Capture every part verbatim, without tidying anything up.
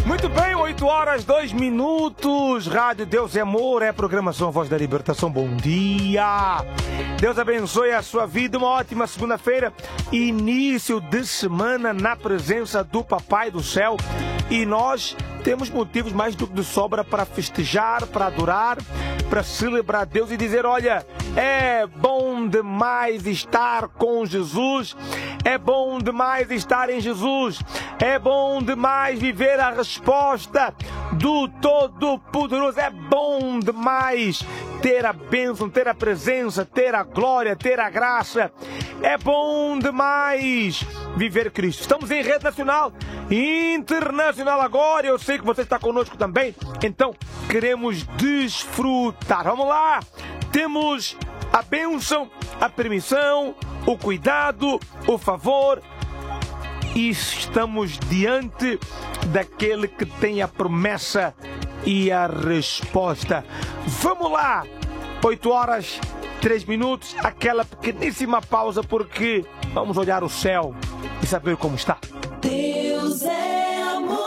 Muito bem, oito horas, dois minutos. Rádio Deus é Amor, é a programação Voz da Libertação. Bom dia. Deus abençoe a sua vida. Uma ótima segunda-feira. Início de semana na presença do Papai do Céu. E nós temos motivos mais do que de sobra para festejar, para adorar, para celebrar Deus e dizer: olha, é bom demais estar com Jesus, é bom demais estar em Jesus, é bom demais viver a resposta do Todo-Poderoso, é bom demais ter a bênção, ter a presença, ter a glória, ter a graça, é bom demais viver Cristo. Estamos em rede nacional e internacional agora, eu sei que você está conosco também, então queremos desfrutar. Vamos lá, temos a bênção, a permissão, o cuidado, o favor, e estamos diante daquele que tem a promessa e a resposta. Vamos lá, oito horas, três minutos, aquela pequeníssima pausa, porque vamos olhar o céu e saber como está. Deus é amor.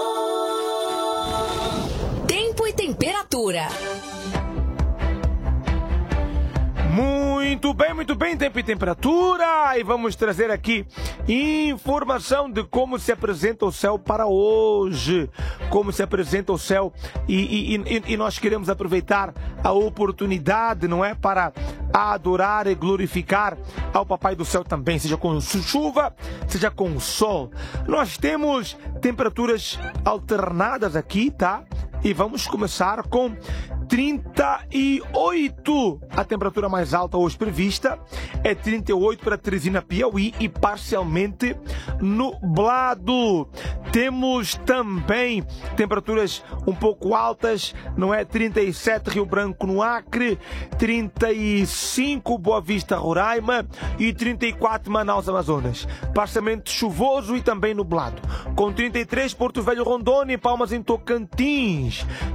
Tempo e temperatura. Muito bem, muito bem, tempo e temperatura, e vamos trazer aqui informação de como se apresenta o céu para hoje, como se apresenta o céu, e, e, e nós queremos aproveitar a oportunidade, não é, para adorar e glorificar ao Papai do Céu também, seja com chuva, seja com sol. Nós temos temperaturas alternadas aqui, tá? E vamos começar com trinta e oito. A temperatura mais alta hoje prevista é trinta e oito para Teresina, Piauí, e parcialmente nublado. Temos também temperaturas um pouco altas, não é? trinta e sete Rio Branco no Acre, trinta e cinco Boa Vista, Roraima, e trinta e quatro Manaus, Amazonas. Parcialmente chuvoso e também nublado. Com trinta e três Porto Velho, Rondônia, e Palmas em Tocantins.